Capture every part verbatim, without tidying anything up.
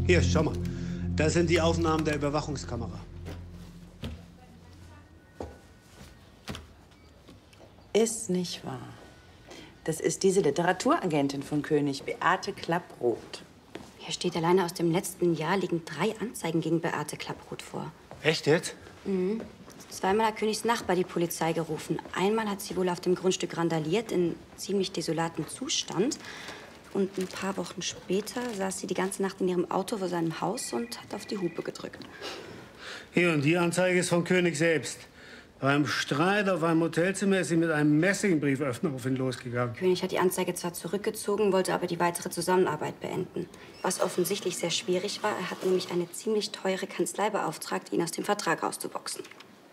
Hier, schau mal. Das sind die Aufnahmen der Überwachungskamera. Ist nicht wahr. Das ist diese Literaturagentin von König, Beate Klapproth. Hier steht, alleine aus dem letzten Jahr liegen drei Anzeigen gegen Beate Klapproth vor. Echt jetzt? Mhm. Zweimal hat Königs Nachbar die Polizei gerufen. Einmal hat sie wohl auf dem Grundstück randaliert, in ziemlich desolatem Zustand. Und ein paar Wochen später saß sie die ganze Nacht in ihrem Auto vor seinem Haus und hat auf die Hupe gedrückt. Hier, und die Anzeige ist von König selbst. Beim Streit auf einem Hotelzimmer ist sie mit einem Messingbrieföffner auf ihn losgegangen. König hat die Anzeige zwar zurückgezogen, wollte aber die weitere Zusammenarbeit beenden. Was offensichtlich sehr schwierig war, er hat nämlich eine ziemlich teure Kanzlei beauftragt, ihn aus dem Vertrag rauszuboxen.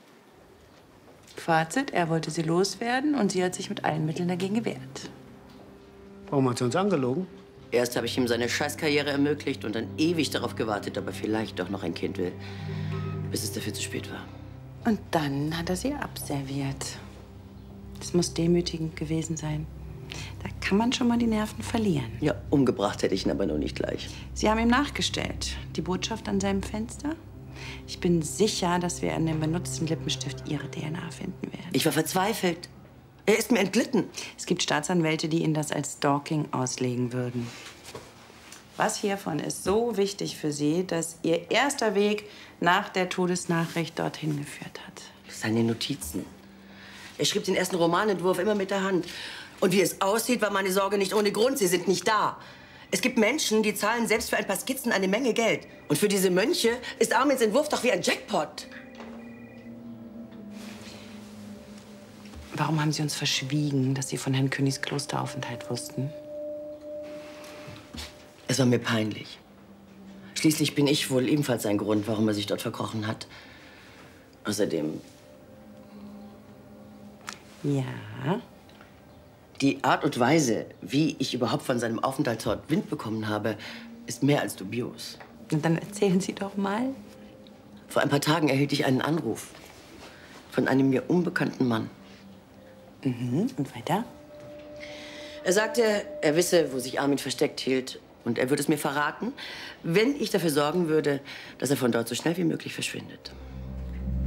Fazit, er wollte sie loswerden und sie hat sich mit allen Mitteln dagegen gewehrt. Warum hat sie uns angelogen? Erst habe ich ihm seine Scheißkarriere ermöglicht und dann ewig darauf gewartet, ob er vielleicht doch noch ein Kind will, bis es dafür zu spät war. Und dann hat er sie abserviert. Das muss demütigend gewesen sein. Da kann man schon mal die Nerven verlieren. Ja, umgebracht hätte ich ihn aber nur nicht gleich. Sie haben ihm nachgestellt. Die Botschaft an seinem Fenster? Ich bin sicher, dass wir an dem benutzten Lippenstift Ihre D N A finden werden. Ich war verzweifelt. Er ist mir entglitten. Es gibt Staatsanwälte, die Ihnen das als Stalking auslegen würden. Was hiervon ist so wichtig für Sie, dass Ihr erster Weg nach der Todesnachricht dorthin geführt hat? Seine Notizen. Er schrieb den ersten Romanentwurf immer mit der Hand. Und wie es aussieht, war meine Sorge nicht ohne Grund. Sie sind nicht da. Es gibt Menschen, die zahlen selbst für ein paar Skizzen eine Menge Geld. Und für diese Mönche ist Armins Entwurf doch wie ein Jackpot. Warum haben Sie uns verschwiegen, dass Sie von Herrn Königs Klosteraufenthalt wussten? Es war mir peinlich. Schließlich bin ich wohl ebenfalls ein Grund, warum er sich dort verkrochen hat. Außerdem... Ja? Die Art und Weise, wie ich überhaupt von seinem Aufenthaltsort Wind bekommen habe, ist mehr als dubios. Und dann erzählen Sie doch mal. Vor ein paar Tagen erhielt ich einen Anruf von einem mir unbekannten Mann. Mhm. Und weiter? Er sagte, er wisse, wo sich Armin versteckt hielt. Und er würde es mir verraten, wenn ich dafür sorgen würde, dass er von dort so schnell wie möglich verschwindet.